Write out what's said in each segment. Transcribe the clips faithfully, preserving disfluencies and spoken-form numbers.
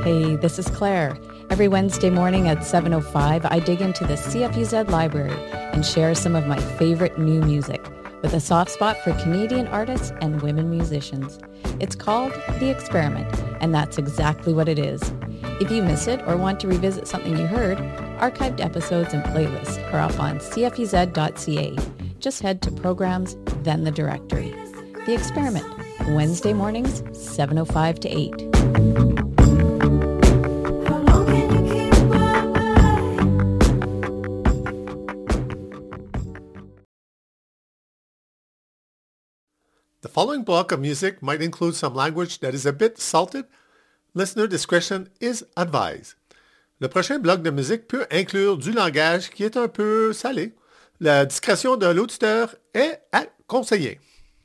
Hey, this is Claire. Every Wednesday morning at seven oh five, I dig into the C F U Z library and share some of my favorite new music with a soft spot for Canadian artists and women musicians. It's called The Experiment, and that's exactly what it is. If you miss it or want to revisit something you heard, archived episodes and playlists are up on c f u z dot c a. Just head to Programs, then the directory. The Experiment, Wednesday mornings, seven oh five to eight. The following block of music might include some language that is a bit salted. Listener discretion is advised. Le prochain bloc de musique peut inclure du langage qui est un peu salé. La discrétion de l'auditeur est à conseiller.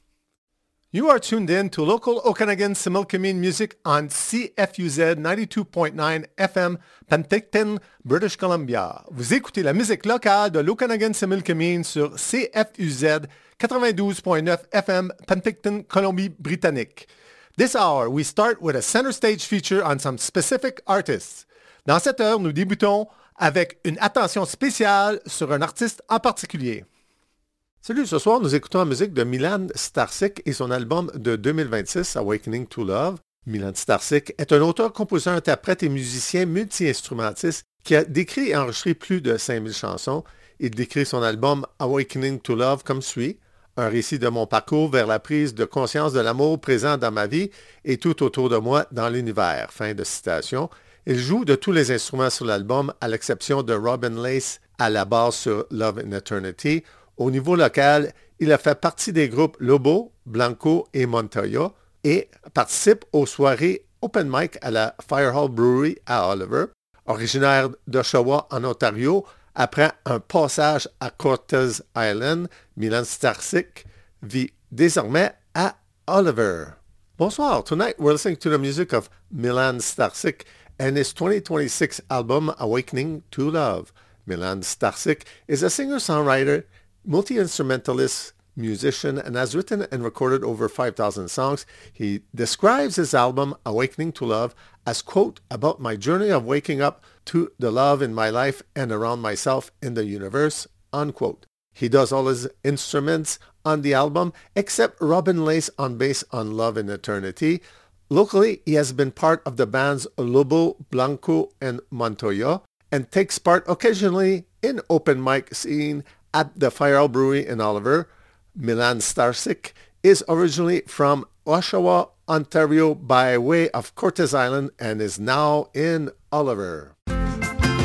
You are tuned in to local Okanagan Similkameen music on C F U Z ninety-two point nine F M, Penticton, British Columbia. Vous écoutez la musique locale de l'Okanagan Similkameen sur C F U Z ninety-two point nine F M, Penticton, Colombie-Britannique. This hour, we start with a center stage feature on some specific artists. Dans cette heure, nous débutons avec une attention spéciale sur un artiste en particulier. Salut, ce soir, nous écoutons la musique de Milan Starczyk et son album de deux mille vingt-six, Awakening to Love. Milan Starczyk est un auteur, compositeur, interprète et musicien multi-instrumentiste qui a décrit et enregistré plus de cinq mille chansons. Il décrit son album Awakening to Love comme suit. Un récit de mon parcours vers la prise de conscience de l'amour présent dans ma vie et tout autour de moi dans l'univers. Fin de citation. Il joue de tous les instruments sur l'album, à l'exception de Robin Lace à la basse sur Love in Eternity. Au niveau local, il a fait partie des groupes Lobo, Blanco et Montoya et participe aux soirées open mic à la Firehall Brewery à Oliver. Originaire d'Oshawa en Ontario, après un passage à Cortes Island, Milan Starczyk vit désormais à Oliver. Bonsoir. Tonight we're listening to the music of Milan Starczyk and his twenty twenty-six album Awakening to Love. Milan Starczyk is a singer-songwriter, multi-instrumentalist, musician, and has written and recorded over five thousand songs. He describes his album Awakening to Love as, quote, about my journey of waking up to the love in my life and around myself in the universe, unquote. He does all his instruments on the album except Robin Lace on bass on Love in Eternity. Locally, he has been part of the bands Lobo, Blanco, and Montoya and takes part occasionally in open mic scene at the Firehall Brewery in Oliver. Milan Starczyk is originally from Oshawa, Ontario by way of Cortes Island and is now in Oliver.